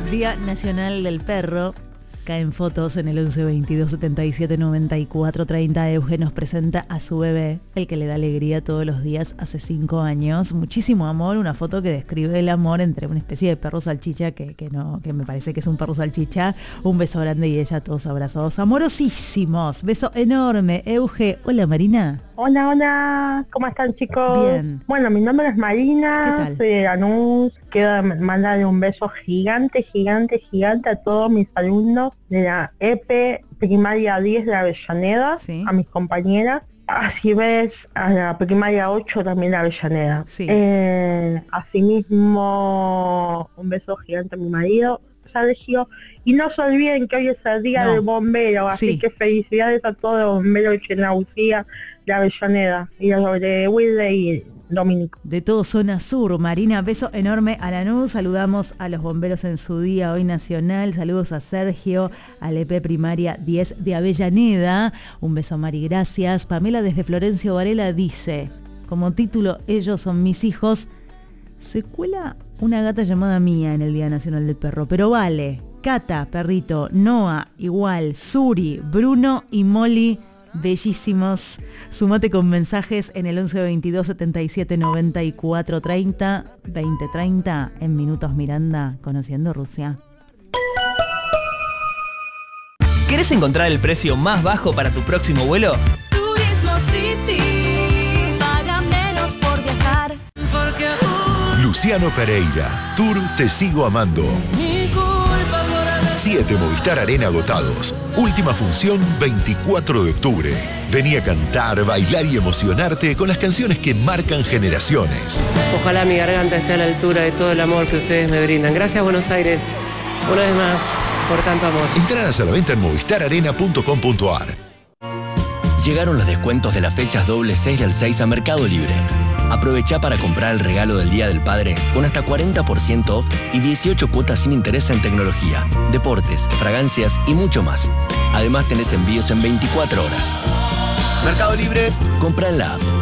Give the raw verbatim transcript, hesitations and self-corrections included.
Día Nacional del Perro. Caen fotos en el once veintidós setenta y siete noventa y cuatro treinta. Euge nos presenta a su bebé, el que le da alegría todos los días hace cinco años. Muchísimo amor, una foto que describe el amor entre una especie de perro salchicha que, que no, que me parece que es un perro salchicha. Un beso grande y ella todos abrazados, amorosísimos. Beso enorme, Euge. Hola, Marina. Hola, hola, ¿cómo están, chicos? Bien. Bueno, mi nombre es Marina, soy de Lanús. Quiero mandarle un beso gigante, gigante, gigante a todos mis alumnos de la E P primaria diez de Avellaneda, sí. A mis compañeras. Así ves, a la primaria ocho también de Avellaneda. Sí. Eh, asimismo, un beso gigante a mi marido, Sergio. Y no se olviden que hoy es el día no. del bombero, así sí. que felicidades a todos los bomberos de Chenaucía, de Avellaneda, y a los de Wilde y Dominico. De todo zona sur, Marina, beso enorme a Lanús. Saludamos a los bomberos en su día hoy nacional. Saludos a Sergio, al E P primaria diez de Avellaneda. Un beso, Mari, gracias. Pamela desde Florencio Varela dice, como título, ellos son mis hijos. Se cuela una gata llamada Mía en el Día Nacional del Perro, pero vale. Cata, perrito, Noah, igual, Suri, Bruno y Molly, bellísimos. Sumate con mensajes en el once veintidós setenta y siete noventa y cuatro treinta, veinte treinta, en Minutos Miranda, conociendo Rusia. ¿Querés encontrar el precio más bajo para tu próximo vuelo? Turismo City, paga menos por viajar. Porque aún Luciano Pereira, Tour Te Sigo Amando. Siete Movistar Arena agotados. Última función veinticuatro de octubre. Vení a cantar, bailar y emocionarte con las canciones que marcan generaciones. Ojalá mi garganta esté a la altura de todo el amor que ustedes me brindan. Gracias, Buenos Aires, una vez más, por tanto amor. Entradas a la venta en movistar arena punto com punto a r. Llegaron los descuentos de las fechas doble seis del seis a Mercado Libre. Aprovecha para comprar el regalo del Día del Padre con hasta cuarenta por ciento off y dieciocho cuotas sin interés en tecnología, deportes, fragancias y mucho más. Además tenés envíos en veinticuatro horas. Mercado Libre. Compra en la app.